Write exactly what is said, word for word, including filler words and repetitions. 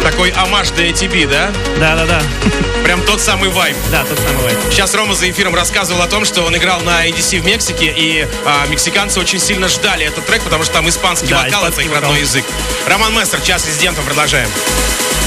Такой омаж для эй ти би, да? Да-да-да. Прям тот самый вайб. Да, тот самый вайб. Сейчас Рома за эфиром рассказывал о том, что он играл на и ди си в Мексике, и а, мексиканцы очень сильно ждали этот трек, потому что там испанский Да, вокал, это испанский их вокал. родной язык. Роман Мессер, час резидентом, продолжаем.